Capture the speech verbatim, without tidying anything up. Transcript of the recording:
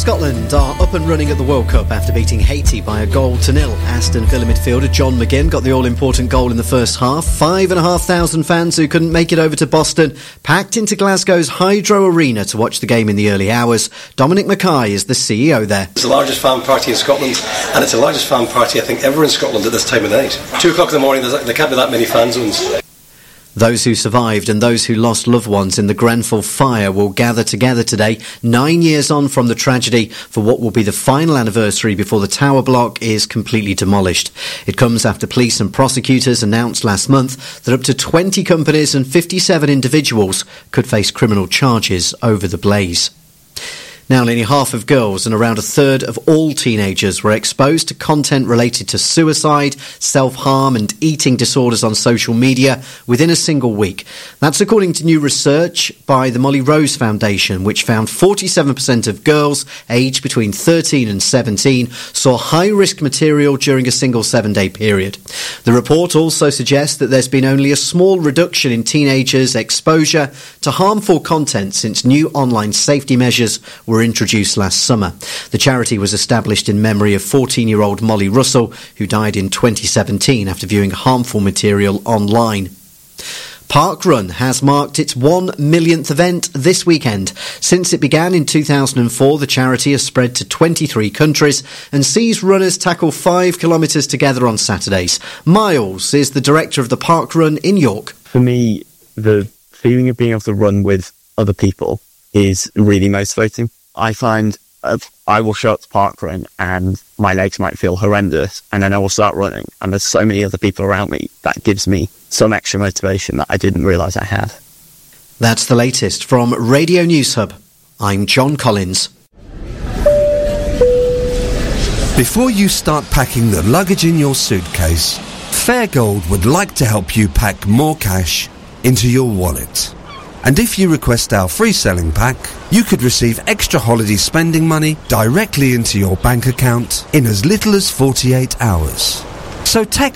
Scotland are up and running at the World Cup after beating Haiti by a goal to nil. Aston Villa midfielder John McGinn got the all-important goal in the first half. Five and a half thousand fans who couldn't make it over to Boston packed into Glasgow's Hydro Arena to watch the game in the early hours. Dominic Mackay is the C E O there. It's the largest fan party in Scotland, and it's the largest fan party I think ever in Scotland at this time of night. Two o'clock in the morning, there can't be that many fan zones. Those who survived and those who lost loved ones in the Grenfell fire will gather together today, nine years on from the tragedy, for what will be the final anniversary before the tower block is completely demolished. It comes after police and prosecutors announced last month that up to twenty companies and fifty-seven individuals could face criminal charges over the blaze. Now, nearly half of girls and around a third of all teenagers were exposed to content related to suicide, self-harm and eating disorders on social media within a single week. That's according to new research by the Molly Rose Foundation, which found forty-seven percent of girls aged between thirteen and seventeen saw high-risk material during a single seven-day period. The report also suggests that there's been only a small reduction in teenagers' exposure to harmful content since new online safety measures were were introduced last summer. The charity was established in memory of fourteen-year-old Molly Russell, who died in twenty seventeen after viewing harmful material online. Parkrun has marked its one millionth event this weekend. Since it began in two thousand four, the charity has spread to twenty-three countries and sees runners tackle five kilometres together on Saturdays. Miles is the director of the Parkrun in York. For me, the feeling of being able to run with other people is really motivating. I find uh, I will show up to Parkrun and my legs might feel horrendous, and then I will start running and there's so many other people around me that gives me some extra motivation that I didn't realise I had. That's the latest from Radio News Hub. I'm John Collins. Before you start packing the luggage in your suitcase, Fairgold would like to help you pack more cash into your wallet. And if you request our free selling pack, you could receive extra holiday spending money directly into your bank account in as little as forty-eight hours. So text